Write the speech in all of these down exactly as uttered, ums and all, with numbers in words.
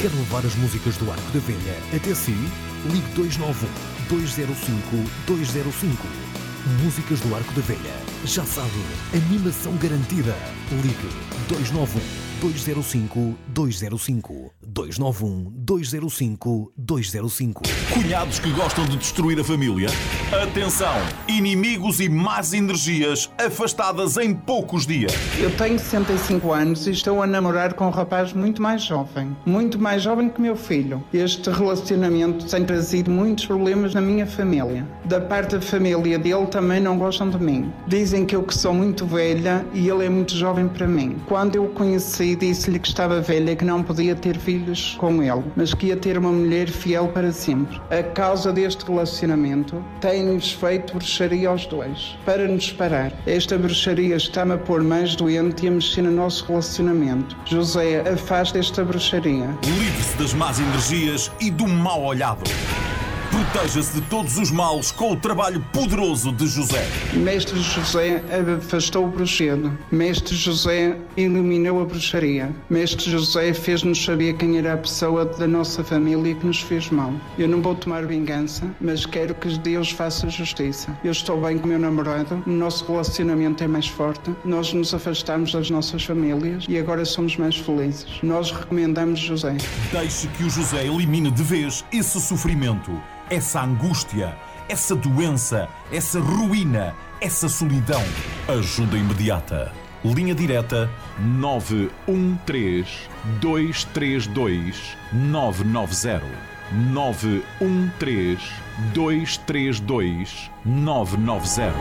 Quer levar as músicas do Arco da Velha até si? Ligue dois nove um, dois zero cinco, dois zero cinco. Músicas do Arco da Velha. Já sabe, animação garantida. Ligue dois nove um, dois zero cinco, dois zero cinco. dois nove um, dois zero cinco, dois zero cinco. Cunhados que gostam de destruir a família? Atenção! Inimigos e más energias afastadas em poucos dias. Eu tenho sessenta e cinco anos e estou a namorar com um rapaz muito mais jovem. Muito mais jovem que meu filho. Este relacionamento tem trazido muitos problemas na minha família. Da parte da família dele também não gostam de mim. Dizem que eu que sou muito velha e ele é muito jovem para mim. Quando eu o conheci, disse-lhe que estava velha e que não podia ter filhos com ele, mas que ia ter uma mulher fiel para sempre. A causa deste relacionamento tem-nos feito bruxaria aos dois, para nos separar. Esta bruxaria está-me a pôr mais doente e a mexer no nosso relacionamento. José, afasta esta bruxaria. Livre-se das más energias e do mau olhado. Proteja-se de todos os males com o trabalho poderoso de José. Mestre José afastou o bruxedo. Mestre José eliminou a bruxaria. Mestre José fez-nos saber quem era a pessoa da nossa família que nos fez mal. Eu não vou tomar vingança, mas quero que Deus faça justiça. Eu estou bem com o meu namorado, o nosso relacionamento é mais forte, nós nos afastamos das nossas famílias e agora somos mais felizes. Nós recomendamos José. Deixe que o José elimine de vez esse sofrimento, essa angústia, essa doença, essa ruína, essa solidão. Ajuda imediata. Linha direta nove um três, dois três dois, nove nove zero. nove um três, dois três dois, nove nove zero.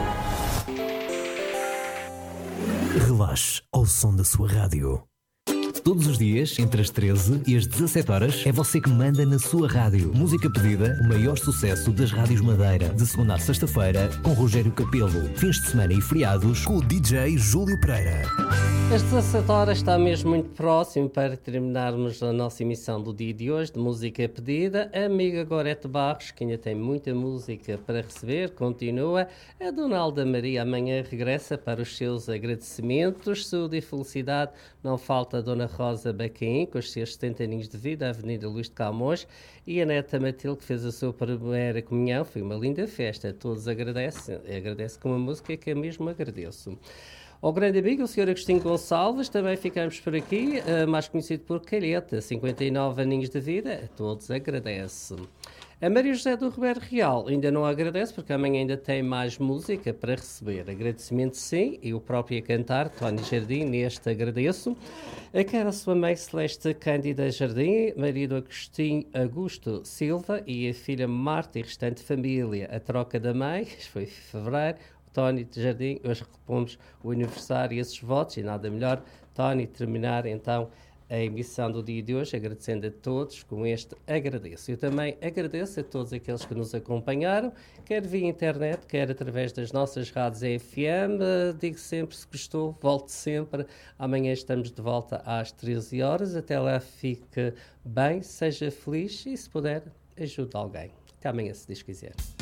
Relaxe ao som da sua rádio. Todos os dias, entre as treze e as dezassete horas, é você que manda na sua rádio. Música pedida, o maior sucesso das rádios Madeira. De segunda a sexta-feira, com Rogério Capelo. Fins de semana e feriados, com o D J Júlio Pereira. As dezassete horas está mesmo muito próximo para terminarmos a nossa emissão do dia de hoje, de música pedida. A amiga Gorete Barros, que ainda tem muita música para receber, continua. A Dona Alda Maria amanhã regressa para os seus agradecimentos. Saúde e felicidade. Não falta a Dona Rosa Baquim, com os seus setenta aninhos de vida, a Avenida Luís de Camões, e a neta Matilde, que fez a sua primeira comunhão. Foi uma linda festa, todos agradecem, agradece com uma música que eu mesmo agradeço. Ao grande amigo, o senhor Agostinho Gonçalves, também ficamos por aqui, mais conhecido por Calheta, cinquenta e nove aninhos de vida, a todos agradece. A Maria José do Ribeiro Real ainda não agradece, porque amanhã ainda tem mais música para receber. Agradecimento sim, e o próprio a cantar, Tony Jardim, neste agradeço. A cara sua mãe Celeste Cândida Jardim, marido Agostinho Augusto Silva e a filha Marta e restante família. A troca da mãe, foi em fevereiro, o Tony de Jardim, hoje repomos o aniversário e esses votos, e nada melhor, Tony, terminar então a emissão do dia de hoje, agradecendo a todos, com este agradeço. Eu também agradeço a todos aqueles que nos acompanharam, quer via internet, quer através das nossas rádios F M. Digo sempre, se gostou, volte sempre. Amanhã estamos de volta às treze horas. Até lá, fique bem, seja feliz e, se puder, ajude alguém. Até amanhã, se Deus quiser.